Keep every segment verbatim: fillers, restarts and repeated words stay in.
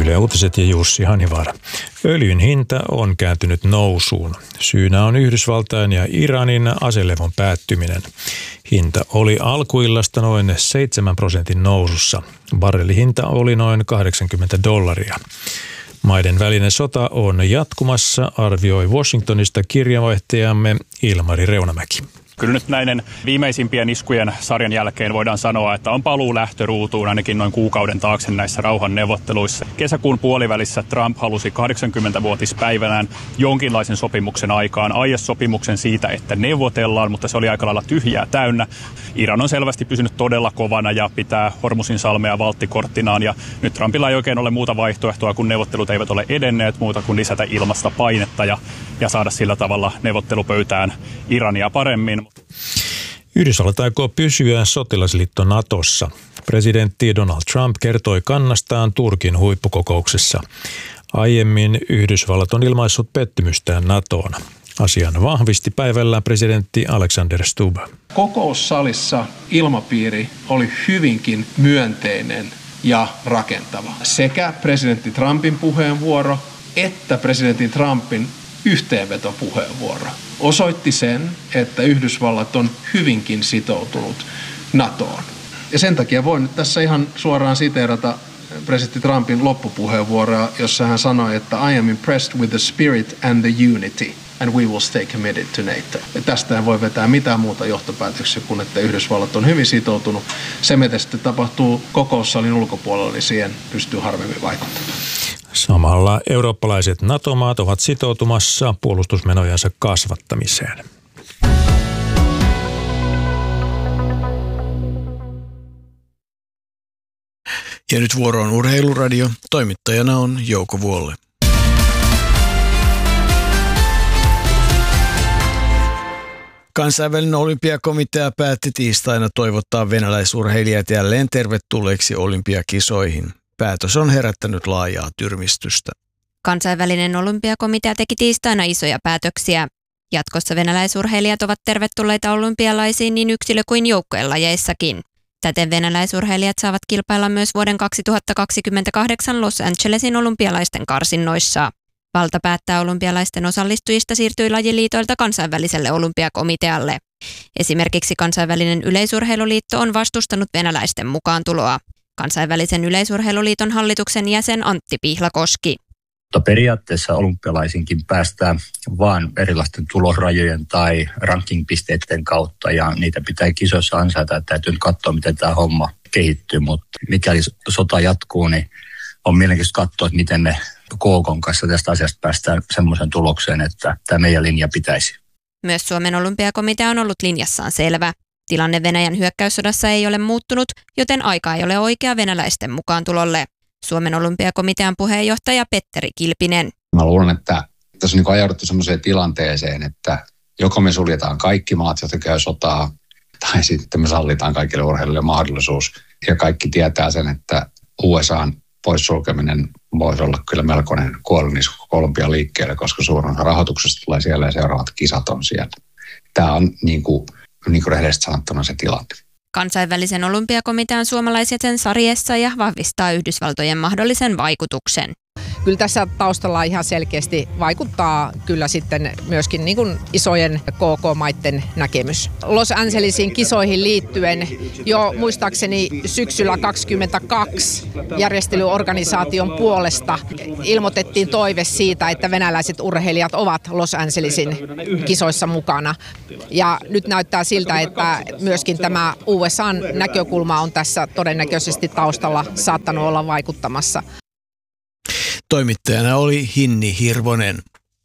Yle Uutiset ja Jussi Hanivaara. Öljyn hinta on kääntynyt nousuun. Syynä on Yhdysvaltain ja Iranin aselevon päättyminen. Hinta oli alkuillasta noin seitsemän prosentin nousussa. Barrelihinta oli noin kahdeksankymmentä dollaria. Maiden välinen sota on jatkumassa, arvioi Washingtonista kirjavaihtajamme Ilmari Reunamäki. Kyllä nyt näiden viimeisimpien iskujen sarjan jälkeen voidaan sanoa, että on paluu lähtöruutuun ainakin noin kuukauden taakse näissä rauhanneuvotteluissa. Kesäkuun puolivälissä Trump halusi kahdeksankymmentävuotispäivänään jonkinlaisen sopimuksen aikaan, aiesopimuksen siitä, että neuvotellaan, mutta se oli aika lailla tyhjää täynnä. Iran on selvästi pysynyt todella kovana ja pitää Hormusin salmea valttikorttinaan, ja nyt Trumpilla ei oikein ole muuta vaihtoehtoa, kun neuvottelut eivät ole edenneet, muuta kuin lisätä ilmasta painetta ja, ja saada sillä tavalla neuvottelupöytään Irania paremmin. Yhdysvallat aikoo pysyä sotilasliitto Natossa. Presidentti Donald Trump kertoi kannastaan Turkin huippukokouksessa. Aiemmin Yhdysvallat on ilmaissut pettymystään NATOon. Asian vahvisti päivällä presidentti Alexander Stubb. Kokoussalissa ilmapiiri oli hyvinkin myönteinen ja rakentava. Sekä presidentti Trumpin puheenvuoro että presidentti Trumpin yhteenvetopuheenvuoro osoitti sen, että Yhdysvallat on hyvinkin sitoutunut NATOon. Ja sen takia voin nyt tässä ihan suoraan siteerata presidentti Trumpin loppupuheenvuoroa, jossa hän sanoi, että I am impressed with the spirit and the unity, and we will stay committed to NATO. Ja tästä ei voi vetää mitään muuta johtopäätöksiä kuin, että Yhdysvallat on hyvin sitoutunut. Se, mitä sitten tapahtuu kokoussalin ulkopuolella, niin siihen pystyy harvemmin vaikuttamaan. Samalla eurooppalaiset NATO-maat ovat sitoutumassa puolustusmenojensa kasvattamiseen. Ja nyt vuoro on Urheiluradio. Toimittajana on Jouko Vuolle. Kansainvälinen olympiakomitea päätti tiistaina toivottaa venäläisurheilijat jälleen tervetulleeksi olympiakisoihin. Päätös on herättänyt laajaa tyrmistystä. Kansainvälinen olympiakomitea teki tiistaina isoja päätöksiä. Jatkossa venäläisurheilijat ovat tervetulleita olympialaisiin niin yksilö- kuin joukkuelajeissakin. Täten venäläisurheilijat saavat kilpailla myös vuoden kaksituhattakaksikymmentäkahdeksan Los Angelesin olympialaisten karsinnoissa. Valta päättää olympialaisten osallistujista siirtyi lajiliitoilta kansainväliselle olympiakomitealle. Esimerkiksi kansainvälinen yleisurheiluliitto on vastustanut venäläisten mukaantuloa. Kansainvälisen yleisurheiluliiton hallituksen jäsen Antti Pihlakoski. Mutta periaatteessa olympialaisinkin päästään vain erilaisten tulosrajojen tai rankingpisteiden kautta, ja niitä pitää kisoissa ansaita, että täytyy nyt katsoa, miten tämä homma kehittyy, mutta mikäli sota jatkuu, niin on mielenkiintoista katsoa, että miten ne K K:n kanssa tästä asiasta päästään semmoisen tulokseen, että tämä meidän linja pitäisi. Myös Suomen olympiakomitea on ollut linjassaan selvä. Tilanne Venäjän hyökkäyssodassa ei ole muuttunut, joten aika ei ole oikea venäläisten mukaantulolle. Suomen olympiakomitean puheenjohtaja Petteri Kilpinen. Mä luulen, että tässä on niin ajauduttu semmoiseen tilanteeseen, että joko me suljetaan kaikki maat, jotka käy sotaa, tai sitten me sallitaan kaikille urheilijoille mahdollisuus. Ja kaikki tietää sen, että U S A:n poissulkeminen voisi olla kyllä melkoinen kuolinisku olympialiikkeelle, koska suurin osa rahoituksesta tulee siellä ja seuraavat kisat on siellä. Tämä on niin kuin, niin kuin rehellisesti sanottuna se tilanne. Kansainvälisen olympiakomitean suomalaisjäsen Sari Essayah vahvistaa Yhdysvaltojen mahdollisen vaikutuksen. Kyllä tässä taustalla ihan selkeästi vaikuttaa kyllä sitten myöskin niin kuin isojen K K-maiden näkemys. Los Angelesin kisoihin liittyen jo muistaakseni syksyllä kaksikymmentäkaksi järjestelyorganisaation puolesta ilmoitettiin toive siitä, että venäläiset urheilijat ovat Los Angelesin kisoissa mukana. Ja nyt näyttää siltä, että myöskin tämä U S A:n näkökulma on tässä todennäköisesti taustalla saattanut olla vaikuttamassa. Toimittajana oli Hinni Hirvonen.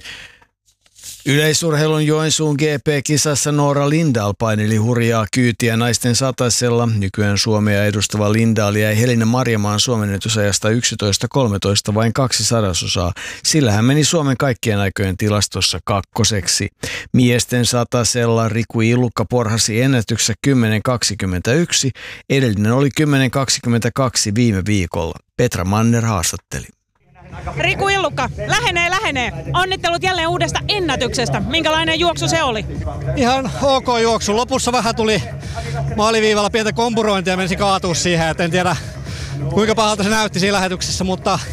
Yleisurheilun Joensuun G P-kisassa Noora Lindahl paineli hurjaa kyytiä naisten satasella. Nykyään Suomea edustava Lindahl jäi Helena Marjamaan Suomen ennätysajasta yksitoista kolmetoista vain kaksi sadasosaa. Sillä hän meni Suomen kaikkien aikojen tilastossa kakkoseksi. Miesten satasella Riku Ilukka porhasi ennätyksessä kymmenen kaksikymmentäyksi. Edellinen oli kymmenen kaksikymmentäkaksi viime viikolla. Petra Manner haastatteli. Riku Illukka, lähenee, lähenee. Onnittelut jälleen uudesta ennätyksestä. Minkälainen juoksu se oli? Ihan ok juoksu. Lopussa vähän tuli maaliviivalla pientä kompurointia ja menisi kaatua siihen. Et en tiedä kuinka pahalta se näytti siinä lähetyksessä, mutta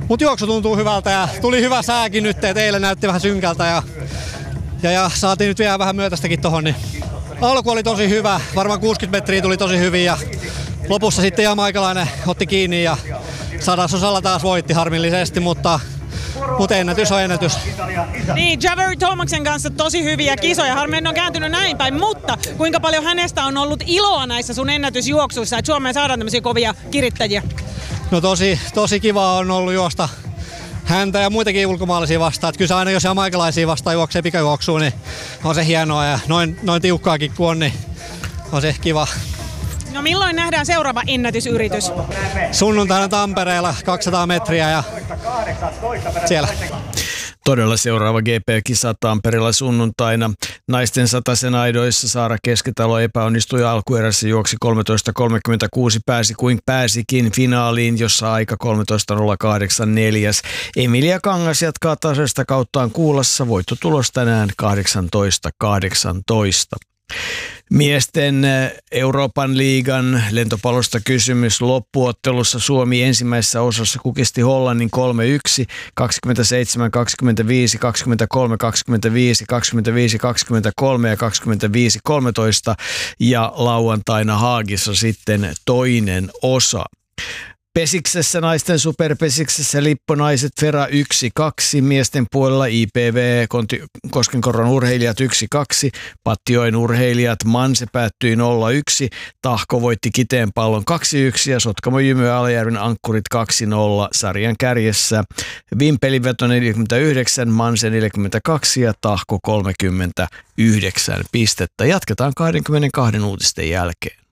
Mutta juoksu tuntuu hyvältä ja tuli hyvä sääkin nyt, että eilen näytti vähän synkältä ja, ja, ja saatiin nyt vielä vähän myötästäkin tohon. Niin alku oli tosi hyvä, varmaan kuusikymmentä metriä tuli tosi hyvin ja lopussa sitten jamaikalainen otti kiinni ja sadasosalla taas voitti harmillisesti, mutta Mutta ennätys on ennätys. Niin, Javeri Tomaksen kanssa tosi hyviä kisoja. Harmi, on kääntynyt näin päin, mutta kuinka paljon hänestä on ollut iloa näissä sun ennätysjuoksuissa, että Suomeen saadaan tämmöisiä kovia kirittäjiä? No tosi, tosi kiva on ollut juosta häntä ja muitakin ulkomaalaisia vastaan. Että kyllä aina jos jamaikalaisia vastaan juoksee pikajuoksuun, niin on se hienoa ja noin, noin tiukkaakin kun on, niin on se kiva. No milloin nähdään seuraava ennätysyritys? Sunnuntaina Tampereella kaksisataa metriä ja siellä. Todella seuraava G P-kisa Tampereella sunnuntaina. Naisten satasen aidoissa Saara Keskitalo epäonnistui alkuerässä, juoksi kolmetoista kolmekymmentäkuusi, pääsi kuin pääsikin finaaliin, jossa aika kolmetoista nolla kahdeksan neljäs. Emilia Kangas jatkaa tasaista kauttaan Kuulassa, voittotulos tänään kahdeksantoista kahdeksantoista. Miesten Euroopan liigan lentopallosta kysymys. Loppuottelussa Suomi ensimmäisessä osassa kukisti Hollannin kolme yksi, kaksikymmentäseitsemän kaksikymmentäviisi, kaksikymmentäkolme kaksikymmentäviisi, kaksikymmentäviisi kaksikymmentäkolme ja kaksikymmentäviisi kolmetoista ja lauantaina Haagissa sitten toinen osa. Pesiksessä, naisten superpesiksessä Lipponaiset Fera yksi kaksi, miesten puolella I P V Koskenkorvan urheilijat yksi kaksi, Pattijoen urheilijat Manse päättyi nolla yksi, Tahko voitti Kiteen Pallon kaksi yksi ja Sotkamo Jymy Alajärven Ankkurit kaksi nolla sarjan kärjessä. Vimpeliveto neljäkymmentäyhdeksän, Manse neljäkymmentäkaksi ja Tahko kolmekymmentäyhdeksän pistettä. Jatketaan kaksikymmentäkaksi uutisten jälkeen.